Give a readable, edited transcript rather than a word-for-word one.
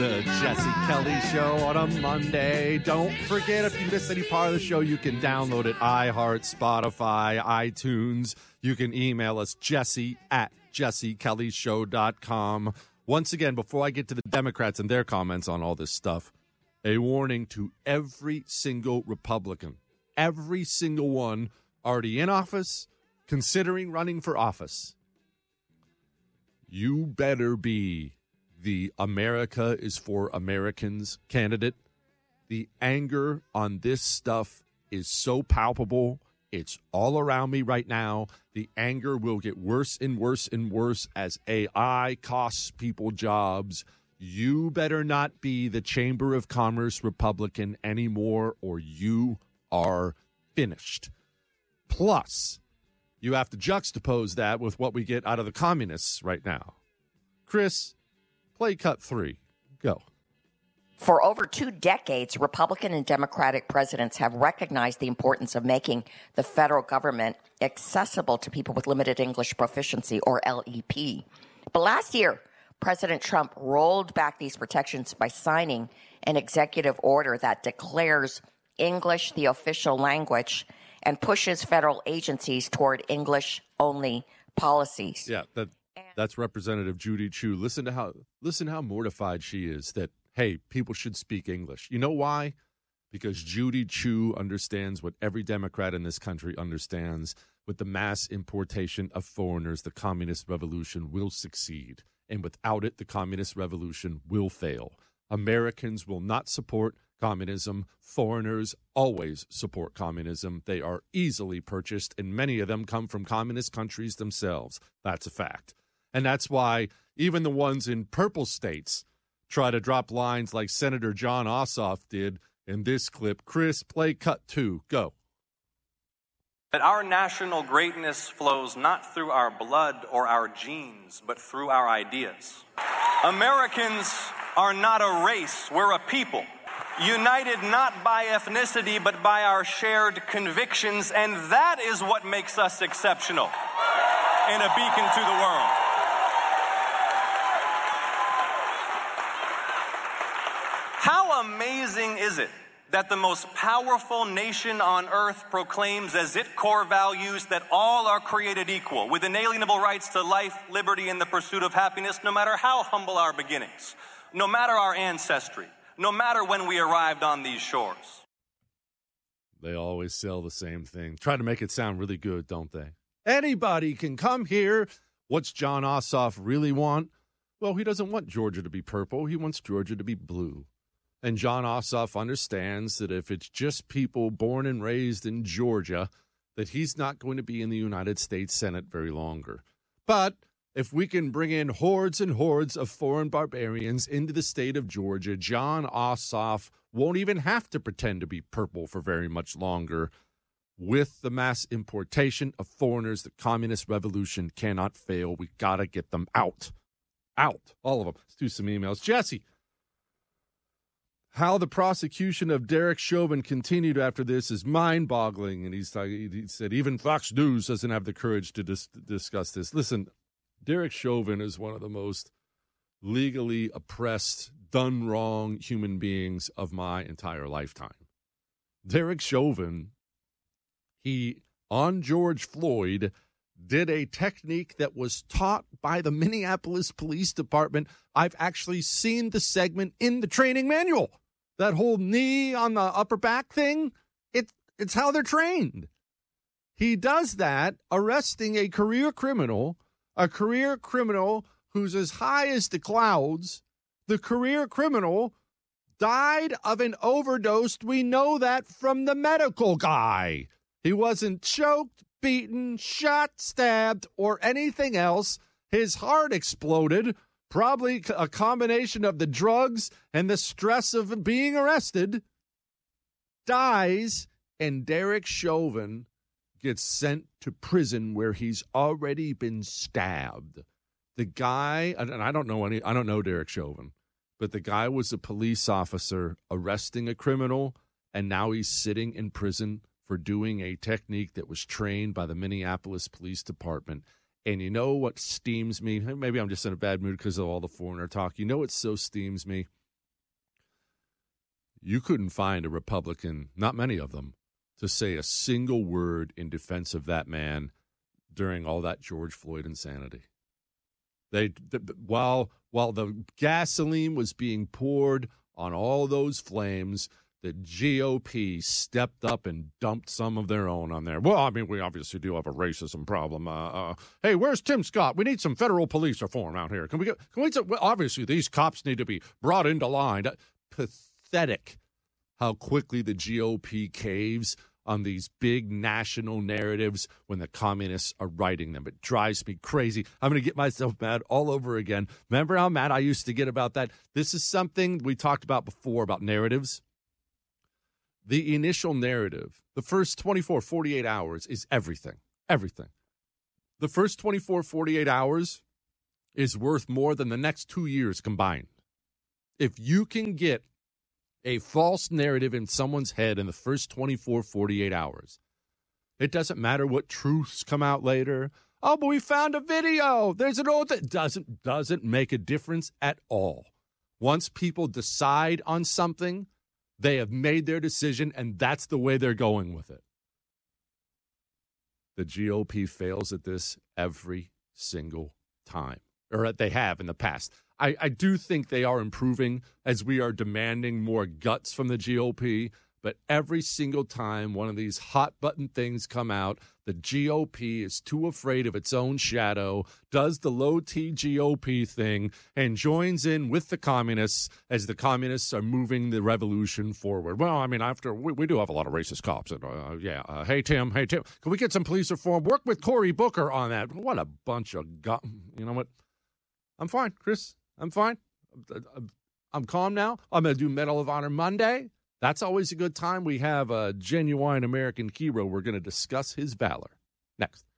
The Jesse Kelly Show on a Monday. Don't forget, if you missed any part of the show, you can download it. iHeart, Spotify, iTunes. You can email us, jesse@jessekellyshow.com. Once again, before I get to the Democrats and their comments on all this stuff, a warning to every single Republican, every single one already in office, considering running for office. You better be the America is for Americans candidate. The anger on this stuff is so palpable. It's all around me right now. The anger will get worse and worse and worse as AI costs people jobs. You better not be the Chamber of Commerce Republican anymore, or you are finished. Plus, you have to juxtapose that with what we get out of the communists right now. Chris, play cut 3. Go. For over 2 decades, Republican and Democratic presidents have recognized the importance of making the federal government accessible to people with limited English proficiency, or LEP. But last year, President Trump rolled back these protections by signing an executive order that declares English the official language and pushes federal agencies toward English-only policies. Yeah, that's Representative Judy Chu. Listen how mortified she is that, hey, people should speak English. You know why? Because Judy Chu understands what every Democrat in this country understands. With the mass importation of foreigners, the communist revolution will succeed. And without it, the communist revolution will fail. Americans will not support communism. Foreigners always support communism. They are easily purchased, and many of them come from communist countries themselves. That's a fact. And that's why even the ones in purple states try to drop lines like Senator Jon Ossoff did in this clip. Chris, play cut 2. Go. That our national greatness flows not through our blood or our genes, but through our ideas. Americans are not a race, we're a people, united not by ethnicity, but by our shared convictions, and that is what makes us exceptional and a beacon to the world. How amazing is it that the most powerful nation on earth proclaims as its core values that all are created equal, with inalienable rights to life, liberty, and the pursuit of happiness, no matter how humble our beginnings, no matter our ancestry, no matter when we arrived on these shores. They always sell the same thing. Try to make it sound really good, don't they? Anybody can come here. What's Jon Ossoff really want? Well, he doesn't want Georgia to be purple. He wants Georgia to be blue. And Jon Ossoff understands that if it's just people born and raised in Georgia, that he's not going to be in the United States Senate very longer. But if we can bring in hordes and hordes of foreign barbarians into the state of Georgia, Jon Ossoff won't even have to pretend to be purple for very much longer. With the mass importation of foreigners, the communist revolution cannot fail. We got to get them out. Out. All of them. Let's do some emails. Jesse. How the prosecution of Derek Chauvin continued after this is mind-boggling, and he said even Fox News doesn't have the courage to discuss this. Listen, Derek Chauvin is one of the most legally oppressed, done wrong human beings of my entire lifetime. Derek Chauvin, he, on George Floyd, did a technique that was taught by the Minneapolis Police Department. I've actually seen the segment in the training manual. That whole knee on the upper back thing, it's how they're trained. He does that, arresting a career criminal who's as high as the clouds. The career criminal died of an overdose. We know that from the medical guy. He wasn't choked, beaten, shot, stabbed, or anything else. His heart exploded. Probably a combination of the drugs and the stress of being arrested. Dies, and Derek Chauvin gets sent to prison where he's already been stabbed. The guy, and I don't know Derek Chauvin, but the guy was a police officer arresting a criminal, and now he's sitting in prison for doing a technique that was trained by the Minneapolis Police Department. And you know what steams me? Maybe I'm just in a bad mood because of all the foreigner talk. You know what so steams me? you couldn't find a Republican, not many of them, to say a single word in defense of that man during all that George Floyd insanity. While the gasoline was being poured on all those flames, the GOP stepped up and dumped some of their own on there. Well, I mean, we obviously do have a racism problem. Hey, where's Tim Scott? We need some federal police reform out here. Can we well, obviously, these cops need to be brought into line. Pathetic how quickly the GOP caves on these big national narratives when the communists are writing them. It drives me crazy. I'm going to get myself mad all over again. Remember how mad I used to get about that? This is something we talked about before about narratives. The initial narrative, the first 24, 48 hours is everything. Everything. The first 24, 48 hours is worth more than the next 2 years combined. If you can get a false narrative in someone's head in the first 24, 48 hours, it doesn't matter what truths come out later. Oh, but we found a video. There's an old thing. Doesn't make a difference at all. Once people decide on something, they have made their decision, and that's the way they're going with it. The GOP fails at this every single time, or they have in the past. I do think they are improving as we are demanding more guts from the GOP, but every single time one of these hot-button things come out, the GOP is too afraid of its own shadow, does the low-T GOP thing, and joins in with the communists as the communists are moving the revolution forward. Well, I mean, we do have a lot of racist cops. And, hey, Tim, can we get some police reform? Work with Cory Booker on that. What a bunch of you know what? I'm fine, Chris. I'm fine. I'm calm now. I'm going to do Medal of Honor Monday. That's always a good time. We have a genuine American hero. We're going to discuss his valor next.